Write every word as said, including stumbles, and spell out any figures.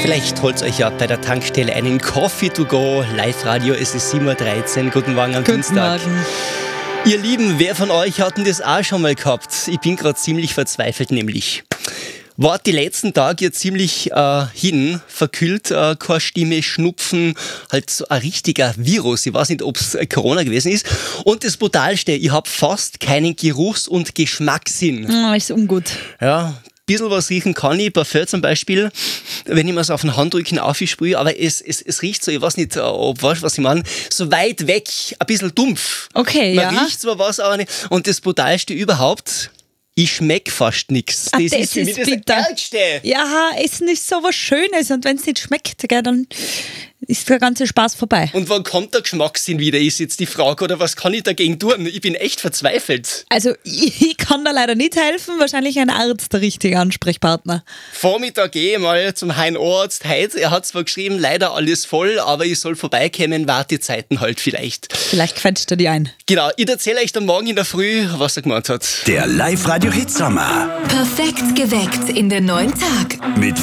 Vielleicht holt euch ja bei der Tankstelle einen Coffee to go. Live-Radio, es ist sieben Uhr dreizehn. Guten Morgen am Guten Dienstag. Morgen. Ihr Lieben, wer von euch hat denn das auch schon mal gehabt? Ich bin gerade ziemlich verzweifelt nämlich. War die letzten Tage ja ziemlich äh, hin, verkühlt, äh, keine Stimme, Schnupfen, halt so ein richtiger Virus. Ich weiß nicht, ob es Corona gewesen ist. Und das Brutalste, ich habe fast keinen Geruchs- und Geschmackssinn. Oh, ist ungut. Ja, ein bisschen was riechen kann ich, Parfum zum Beispiel, wenn ich mir so auf den Handrücken aufsprühe, aber es, es, es riecht so, ich weiß nicht, ob du weißt, was ich meine, so weit weg, ein bisschen dumpf. Okay, Man ja. riecht zwar was, aber nicht. Und das Brutalste überhaupt, ich schmeck fast nichts. Ah, Das, das ist für mich ist das bitter. Ärgste. Ja, Essen ist so was Schönes und wenn es nicht schmeckt, gell, dann ist der ganze Spaß vorbei. Und wann kommt der Geschmackssinn wieder, ist jetzt die Frage, oder was kann ich dagegen tun? Ich bin echt verzweifelt. Also ich, ich kann da leider nicht helfen, wahrscheinlich ein Arzt der richtige Ansprechpartner. Vormittag gehe ich mal zum Herrn Arzt heute. Er hat zwar geschrieben, leider alles voll, aber ich soll vorbeikommen, Wartezeiten halt vielleicht. Vielleicht quetscht er die ein. Genau, ich erzähle euch dann morgen in der Früh, was er gemeint hat. Der Live-Radio-Hit-Sommer Perfekt geweckt in den neuen Tag. mit